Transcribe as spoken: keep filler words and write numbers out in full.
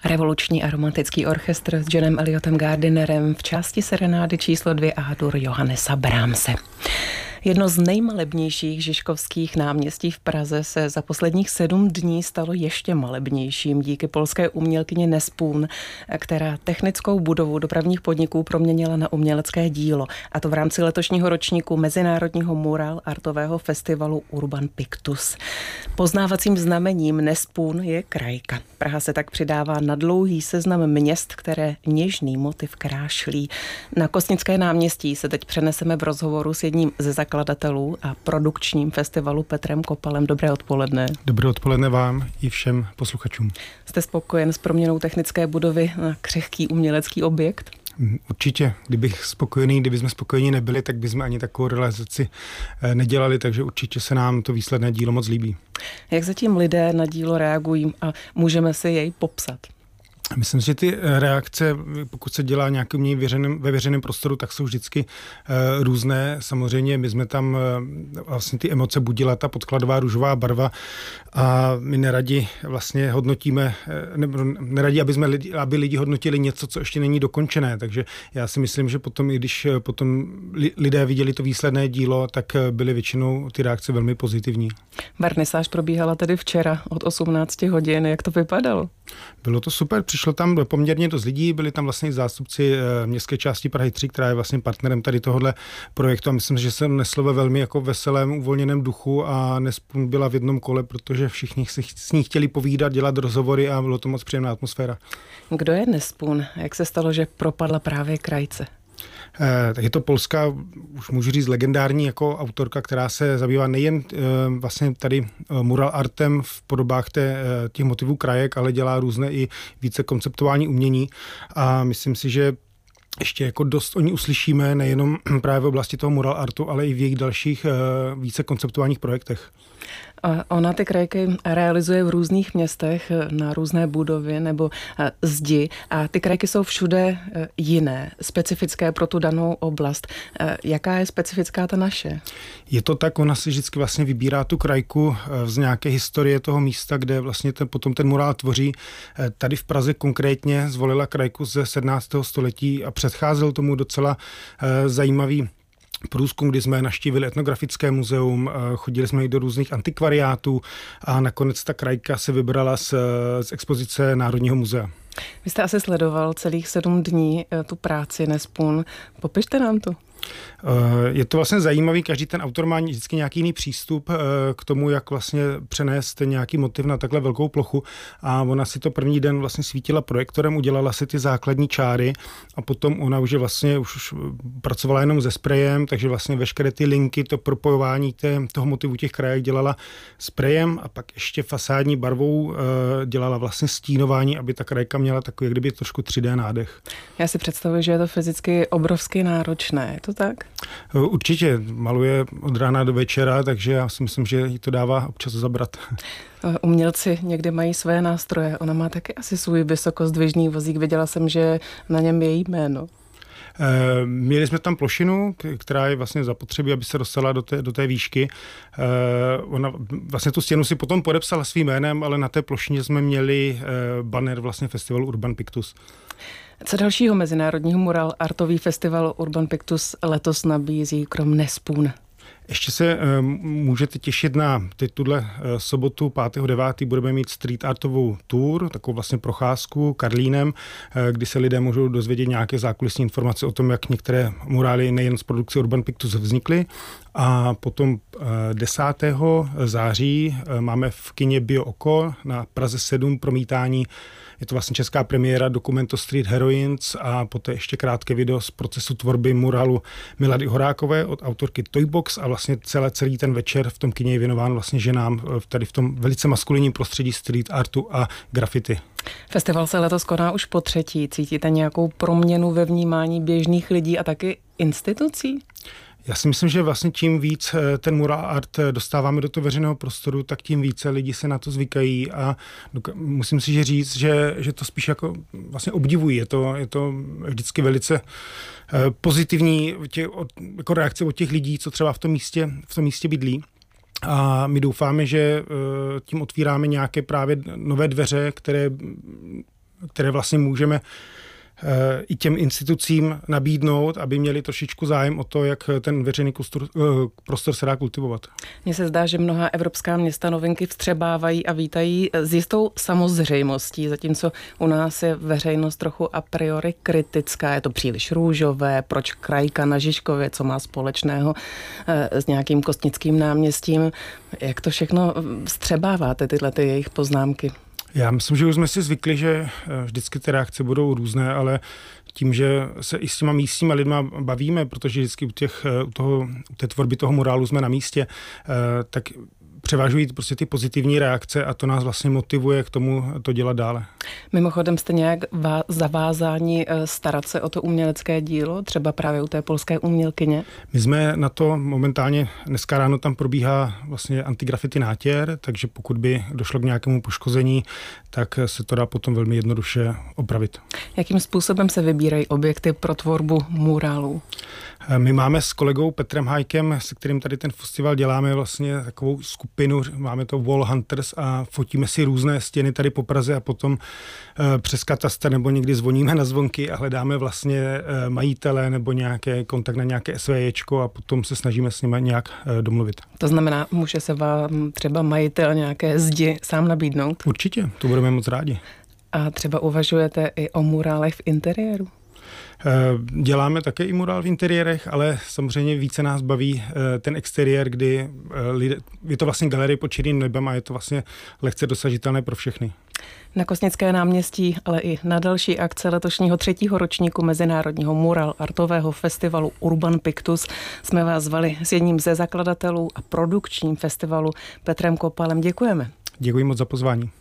Revoluční a romantický orchestr s Johnem Eliotem Gardinerem v části serenády číslo dvě A-dur Johannesa Brahmse. Jedno z nejmalebnějších žižkovských náměstí v Praze se za posledních sedm dní stalo ještě malebnějším díky polské umělkyni Nespun, která technickou budovu dopravních podniků proměnila na umělecké dílo. A to v rámci letošního ročníku Mezinárodního mural artového festivalu Urban Pictus. Poznávacím znamením Nespun je krajka. Praha se tak přidává na dlouhý seznam měst, které něžný motiv krášlí. Na Kostnické náměstí se teď přeneseme v rozhovoru s jedním ze zakladatelů a produkčním festivalu Petrem Kopalem. Dobré odpoledne. Dobré odpoledne vám i všem posluchačům. Jste spokojen s proměnou technické budovy na křehký umělecký objekt? Určitě. Kdybych spokojený, kdyby jsme spokojení nebyli, tak bychom ani takovou realizaci nedělali, takže určitě se nám to výsledné dílo moc líbí. Jak zatím lidé na dílo reagují a můžeme si jej popsat? Myslím, že ty reakce, pokud se dělá nějaký umění ve veřejném prostoru, tak jsou vždycky uh, různé. Samozřejmě my jsme tam, uh, vlastně ty emoce budila ta podkladová růžová barva a my neradi vlastně hodnotíme, nebo neradi, aby, jsme lidi, aby lidi hodnotili něco, co ještě není dokončené. Takže já si myslím, že potom, i když potom lidé viděli to výsledné dílo, tak byly většinou ty reakce velmi pozitivní. Vernisáž probíhala tedy včera od osmnácti hodin. Jak to vypadalo? Bylo to super, přišlo tam poměrně dost lidí, byli tam vlastně zástupci městské části Prahy tři, která je vlastně partnerem tady tohohle projektu a myslím, že se neslo ve velmi jako veselém, uvolněném duchu a Nespun byla v jednom kole, protože všichni si s ní chtěli povídat, dělat rozhovory a bylo to moc příjemná atmosféra. Kdo je Nespun? Jak se stalo, že propadla právě krajce? Eh, tak je to polská, už můžu říct, legendární jako autorka, která se zabývá nejen eh, vlastně tady eh, mural artem v podobách té, eh, těch motivů krajek, ale dělá různé i více konceptuální umění a myslím si, že ještě jako dost o ní uslyšíme nejenom právě v oblasti toho mural artu, ale i v jejich dalších eh, více konceptuálních projektech. Ona ty krajky realizuje v různých městech na různé budovy nebo zdi a ty krajky jsou všude jiné, specifické pro tu danou oblast. Jaká je specifická ta naše? Je to tak, ona si vždycky vlastně vybírá tu krajku z nějaké historie toho místa, kde vlastně ten, potom ten murál tvoří. Tady v Praze konkrétně zvolila krajku ze sedmnáctého století a předcházel tomu docela zajímavý průzkum, kdy jsme navštívili etnografické muzeum, chodili jsme i do různých antikvariátů a nakonec ta krajka se vybrala z, z expozice Národního muzea. Vy jste asi sledoval celých sedm dní tu práci Nespun. Popište nám to. Je to vlastně zajímavý, každý ten autor má vždycky nějaký jiný přístup k tomu, jak vlastně přenést nějaký motiv na takhle velkou plochu a ona si to první den vlastně svítila projektorem, udělala si ty základní čáry a potom ona už je vlastně už pracovala jenom se sprejem, takže vlastně veškeré ty linky, to propojování té, toho motivu těch krajek dělala sprejem a pak ještě fasádní barvou dělala vlastně stínování, aby ta krajka měla takový, jak kdyby trošku tři dé nádech. Já si představuji, že je to fyzicky obrovsky náročné. Je to tak? Určitě. Maluje od rána do večera, takže já si myslím, že jí to dává občas zabrat. Umělci někdy mají své nástroje. Ona má taky asi svůj vysokozdvižný vozík. Viděla jsem, že na něm je její jméno. E, měli jsme tam plošinu, která je vlastně zapotřebí, aby se dostala do té, do té výšky. E, ona vlastně tu stěnu si potom podepsala svým jménem, ale na té plošině jsme měli e, banner vlastně festivalu Urban Pictus. Co dalšího mezinárodního mural artový festival Urban Pictus letos nabízí krom Nespun? Ještě se uh, můžete těšit na tuhle uh, sobotu pátého devátého budeme mít street artovou tour, takovou vlastně procházku Karlínem, uh, kdy se lidé můžou dozvědět nějaké zákulisní informace o tom, jak některé murály nejen z produkce Urban Pictus vznikly. A potom uh, desátého září uh, máme v kině Bio Oko na Praze sedm promítání. Je to vlastně česká premiéra dokumentu Street Heroines a poté ještě krátké video z procesu tvorby muralu Milady Horákové od autorky Toybox a vlastně celé, celý ten večer v tom kině je věnován vlastně ženám tady v tom velice maskulinním prostředí street artu a graffiti. Festival se letos koná už po třetí. Cítíte nějakou proměnu ve vnímání běžných lidí a taky institucí? Já si myslím, že vlastně čím víc ten mural art dostáváme do toho veřejného prostoru, tak tím více lidi se na to zvykají a musím si že říct, že, že to spíš jako vlastně obdivují. Je to, je to vždycky velice pozitivní tě, jako reakce od těch lidí, co třeba v tom místě, v tom místě bydlí. A my doufáme, že tím otvíráme nějaké právě nové dveře, které které vlastně můžeme i těm institucím nabídnout, aby měli trošičku zájem o to, jak ten veřejný kustur, prostor se dá kultivovat. Mně se zdá, že mnohá evropská města novinky vstřebávají a vítají s jistou samozřejmostí, zatímco u nás je veřejnost trochu a priori kritická. Je to příliš růžové, proč krajka na Žižkově, co má společného s nějakým Kostnickým náměstím. Jak to všechno vstřebáváte, tyhle ty jejich poznámky? Já myslím, že už jsme si zvykli, že vždycky ty reakce budou různé, ale tím, že se i s těma místníma lidma bavíme, protože vždycky u, těch, u, toho, u té tvorby toho murálu jsme na místě, tak převažují prostě ty pozitivní reakce a to nás vlastně motivuje k tomu to dělat dále. Mimochodem jste nějak zavázáni starat se o to umělecké dílo, třeba právě u té polské umělkyně? My jsme na to momentálně, dneska ráno tam probíhá vlastně antigrafity nátěr, takže pokud by došlo k nějakému poškození, tak se to dá potom velmi jednoduše opravit. Jakým způsobem se vybírají objekty pro tvorbu murálů? My máme s kolegou Petrem Hajkem, se kterým tady ten festival děláme vlastně takovou skupinu, máme to Wall Hunters a fotíme si různé stěny tady po Praze a potom přes katastr nebo někdy zvoníme na zvonky a hledáme vlastně majitele nebo nějaké kontakt na nějaké SVJčko a potom se snažíme s nimi nějak domluvit. To znamená, může se vám třeba majitel nějaké zdi sám nabídnout? Určitě, to budeme moc rádi. A třeba uvažujete i o murálech v interiéru? Děláme také i murál v interiérech, ale samozřejmě více nás baví ten exteriér, kdy lidé, je to vlastně galerie pod čirým nebem a je to vlastně lehce dosažitelné pro všechny. Na Kostnické náměstí, ale i na další akce letošního třetího ročníku Mezinárodního mural artového festivalu Urban Pictus jsme vás zvali s jedním ze zakladatelů a produkčním festivalu Petrem Kopalem. Děkujeme. Děkuji moc za pozvání.